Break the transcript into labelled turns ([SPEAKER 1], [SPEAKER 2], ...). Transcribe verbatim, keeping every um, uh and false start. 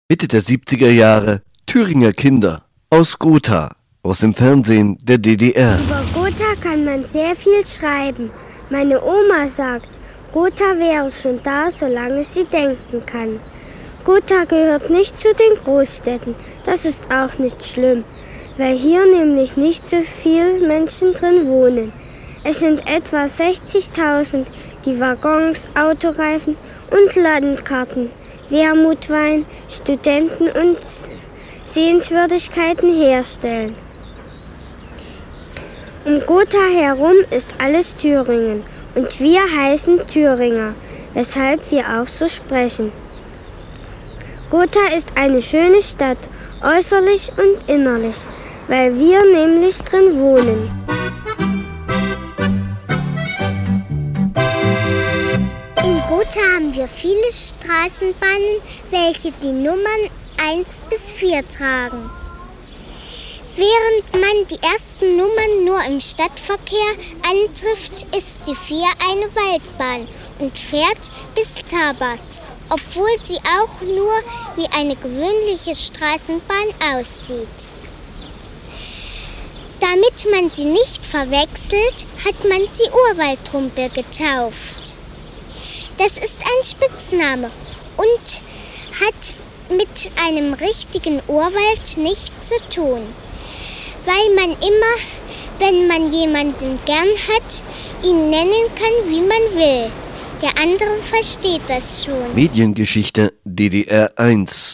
[SPEAKER 1] Mitte der siebziger Jahre Thüringer Kinder aus Gotha, aus dem Fernsehen der D D R.
[SPEAKER 2] Über Gotha kann man sehr viel schreiben. Meine Oma sagt, Gotha wäre schon da, solange sie denken kann. Gotha gehört nicht zu den Großstädten, das ist auch nicht schlimm, weil hier nämlich nicht so viele Menschen drin wohnen. Es sind etwa sechzigtausend, die Waggons, Autoreifen und Landkarten, Wermutwein, Studenten und Sehenswürdigkeiten herstellen. Um Gotha herum ist alles Thüringen und wir heißen Thüringer, weshalb wir auch so sprechen. Gotha ist eine schöne Stadt, äußerlich und innerlich, weil wir nämlich drin wohnen.
[SPEAKER 3] In Gotha haben wir viele Straßenbahnen, welche die Nummern eins bis vier tragen. Während man die ersten Nummern nur im Stadtverkehr antrifft, ist die vier eine Waldbahn und fährt bis Tabarz, obwohl sie auch nur wie eine gewöhnliche Straßenbahn aussieht. Damit man sie nicht verwechselt, hat man sie Urwaldrumpel getauft. Das ist ein Spitzname und hat mit einem richtigen Urwald nichts zu tun, weil man immer, wenn man jemanden gern hat, ihn nennen kann, wie man will. Der andere versteht das schon.
[SPEAKER 1] Mediengeschichte D D R eins